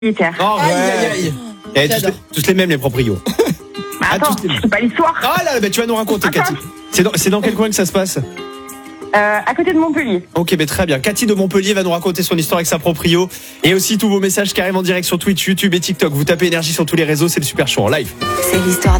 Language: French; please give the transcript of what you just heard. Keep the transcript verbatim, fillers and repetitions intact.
propriétaires. Oh, Aïe, ouais. aïe, aïe. Eh, tous, J'adore. les, tous les mêmes, les proprios. Mais Ah, attends, tous les- c'est pas l'histoire. Ah là, bah, tu vas nous raconter, Attends. Cathy. C'est dans, c'est dans quel coin que ça se passe? Euh, à côté de Montpellier. Ok, mais très bien. Cathy de Montpellier va nous raconter son histoire avec sa proprio. Et aussi tous vos messages qui arrivent en direct sur Twitch, YouTube et TikTok. Vous tapez énergie sur tous les réseaux, c'est le Super Show en live. C'est l'histoire